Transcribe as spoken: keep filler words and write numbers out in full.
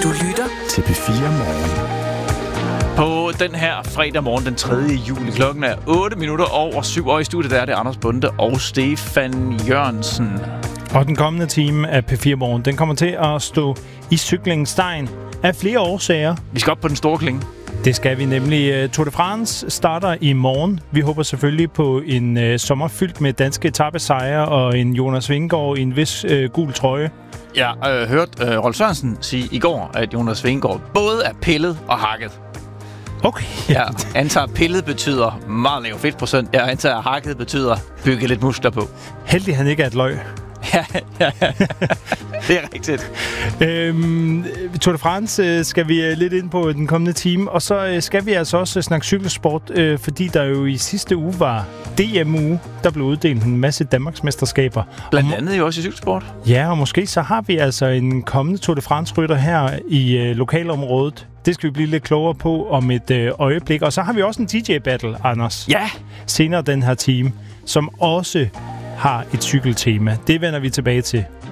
Du lytter til P fire Morgen. På den her fredag morgen, den tredje juli, klokken er otte minutter over syv, og i studiet der er det Anders Bonde og Stefan Jørgensen. Og den kommende time af P fire Morgen, den kommer til at stå i cyklingens tegn af flere årsager. Vi skal op på den store klinge. Det skal vi nemlig. Tour de France starter i morgen. Vi håber selvfølgelig på en uh, sommer fyldt med danske etapesejre og en Jonas Vingegaard i en vis uh, gul trøje. Jeg øh, hørte øh, Rolf Sørensen sige i går, at Jonas Vingegaard både er pillet og hakket. Okay. Jeg antager, at pillet betyder meget lav fedtprocent. Jeg antager, at hakket betyder bygge lidt muskler på. Heldig han ikke er et løg. Ja, ja, ja. Det er rigtigt. Øhm, Tour de France skal vi lidt ind på den kommende time, og så skal vi altså også snakke cykelsport, øh, fordi der jo i sidste uge var D M-uge, der blev uddelt en masse Danmarksmesterskaber. Blandt andet jo også i cykelsport. Ja, og måske så har vi altså en kommende Tour de France-rytter her i øh, lokalområdet. Det skal vi blive lidt klogere på om et øh, øjeblik. Og så har vi også en D J-battle, Anders. Ja. Senere den her time, som også har et cykeltema. Det vender vi tilbage til.